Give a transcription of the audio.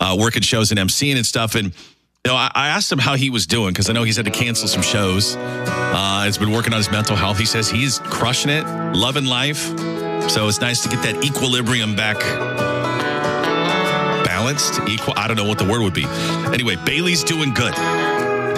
working shows and emceeing and stuff. And I asked him how he was doing because I know he's had to cancel some shows. He's been working on his mental health. He says he's crushing it, loving life. So it's nice to get that equilibrium back. Balanced, equal. I don't know what the word would be. Anyway, Bailey's doing good.